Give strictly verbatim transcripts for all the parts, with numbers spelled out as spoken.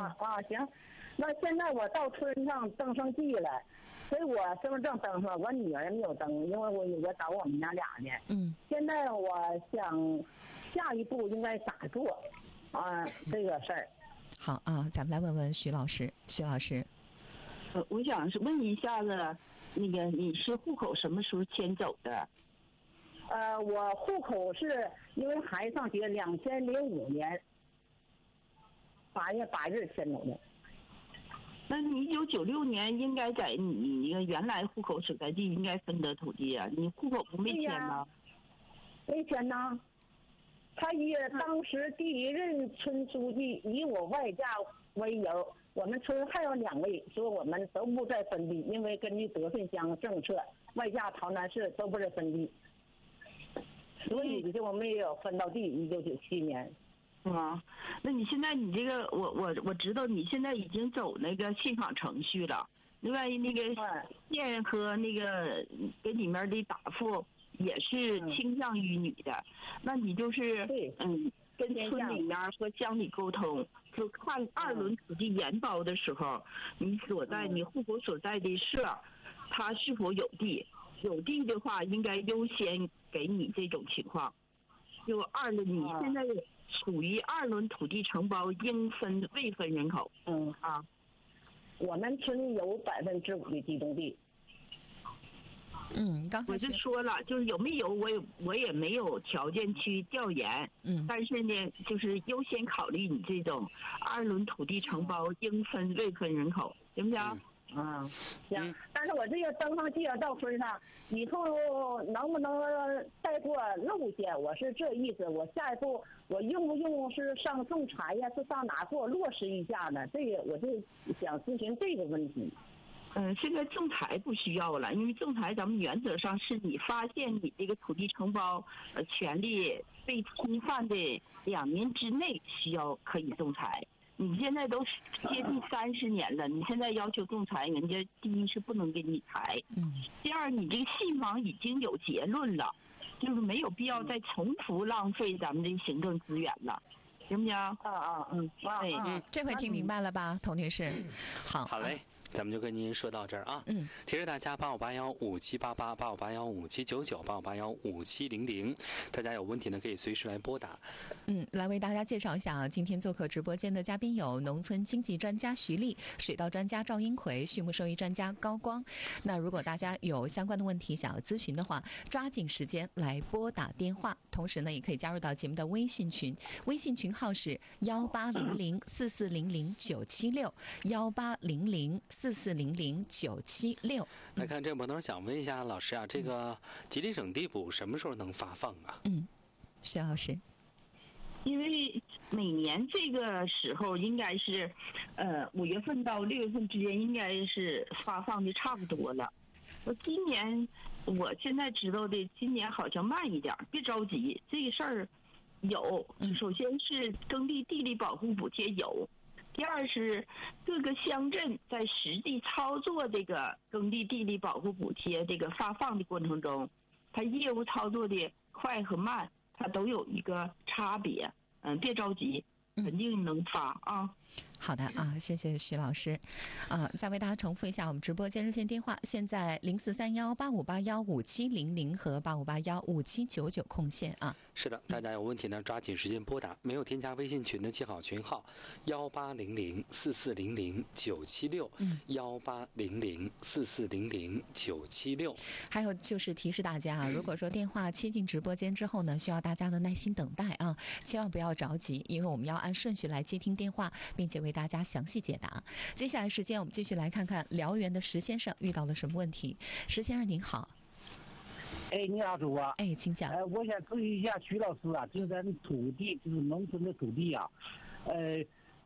啊啊，行。那现在我到村上登上记了，所以我身份证登上，我女儿没有登，因为我我找我们娘俩呢。 嗯。 现在我想下一步应该咋做啊？这个事儿。 好啊，咱们来问问徐老师。徐老师， 呃，我想是问一下子，那个你是户口什么时候迁走的？ 呃，我户口是因为孩子上学，两千零五年八月八日迁走的。 那你一九九六年应该在你一个原来户口所在地应该分得土地啊，你户口不没迁吗？ 没迁呐。他以当时第一任村书记以我外嫁为由，我们村还有两位说我们都不再分地，因为根据德顺乡政策，外嫁桃南市都不是分地，所以就我们也有分到地。一九九七年。 啊，那你现在你这个，我我我知道你现在已经走那个信访程序了。另外那个县和那个给里面的答复也是倾向于你的，嗯、那你就是嗯跟村里面和乡里沟通，就看二轮土地研包的时候，你所在你户口所在的社，它是否有地？有地的话，应该优先给你这种情况。就二轮，你现在属于二轮土地承包应分未分人口。 嗯啊，我们村有百分之五的集中地。 嗯，刚才我就说了，就是有没有，我也我也没有条件去调研。 嗯， 但是呢，就是优先考虑你这种二轮土地承包应分未分人口，行不行？ 嗯啊，行，但是我这个登上记要到村上，以后能不能再过路线？我是这意思。我下一步我用不用是上仲裁呀？是上哪给我落实一下呢？这个我就想咨询这个问题。 嗯，现在仲裁不需要了，因为仲裁咱们原则上是你发现你这个土地承包呃权利被侵犯的两年之内需要可以仲裁。你现在都接近三十年了，你现在要求仲裁，人家第一是不能给你裁， 嗯， 第二你这个信访已经有结论了，就是没有必要再重复浪费咱们这行政资源了，行不行？啊啊嗯， 对， 嗯，这回听明白了吧，童女士？好， 好嘞。咱们就跟您说到这儿啊， 嗯， 提示大家八五八幺五七八八八五八幺五七九九八五八幺五七零零，大家有问题呢可以随时来拨打。 嗯，来为大家介绍一下啊，今天做客直播间的嘉宾有农村经济专家徐丽、水稻专家赵英奎、畜牧兽医专家高光。那如果大家有相关的问题想要咨询的话，抓紧时间来拨打电话，同时呢也可以加入到节目的微信群，微信群号是幺八零零四四零零九七六幺八零零四四零零九七六。 来看这个朋友想问一下老师啊，这个吉林省地补什么时候能发放啊？ 嗯，徐老师， 因为每年这个时候应该是，呃，五月份到六月份之间应该是发放的差不多了。我今年我现在知道的，今年好像慢一点，别着急，这个事儿有。首先是耕地地力保护补贴有。第二是各个乡镇在实际操作这个耕地地力保护补贴这个发放的过程中，它业务操作的快和慢，它都有一个差别。嗯，别着急，肯定能发啊。 好的啊，谢谢徐老师。啊，再为大家重复一下我们直播间热线电话，现在零四三幺八五八幺五七零零和八五八幺五七九九空线啊。 是的，大家有问题呢，抓紧时间拨打。没有添加微信群的记好群号幺八零零四四零零九七六幺八零零四四零零九七六。 还有就是提示大家啊，如果说电话切进直播间之后呢，需要大家的耐心等待啊，千万不要着急，因为我们要按顺序来接听电话，并且为大家详细解答。接下来时间我们继续来看看辽源的石先生遇到了什么问题。石先生您好。 哎，你好，主播。 哎，请讲。 呃，我想咨询一下徐老师啊，就是咱土地，就是农村的土地啊，呃，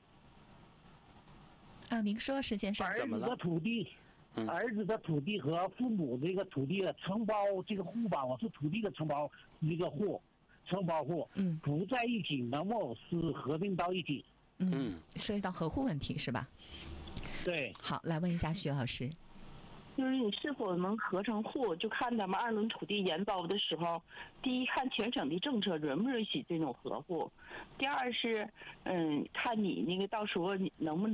啊，您说，石先生。 儿子的土地， 嗯、 儿子的土地和父母这个土地的承包这个户吧，我是土地的承包一个户，承包户， 嗯， 不在一起，能否是合并到一起？ 嗯，涉及到合户问题是吧？ 对。 好，来问一下徐老师。 就是你是否能合成户，就看咱们二轮土地研包的时候，第一看全省的政策允不允许这种合户，第二是嗯看你那个到时候你能不能